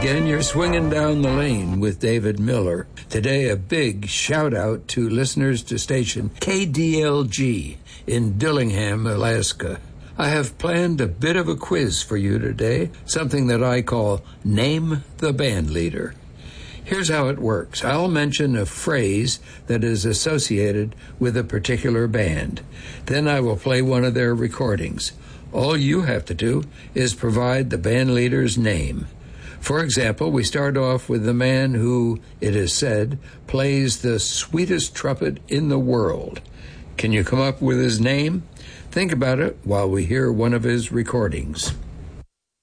again. You're swinging down the lane with David Miller. Today, a big shout-out to listeners to station KDLG in Dillingham, Alaska. I have planned a bit of a quiz for you today, something that I call Name the Band Leader. Here's how it works. I'll mention a phrase that is associated with a particular band. Then I will play one of their recordings. All you have to do is provide the band leader's name. For example, we start off with the man who, it is said, plays the sweetest trumpet in the world. Can you come up with his name? Think about it while we hear one of his recordings.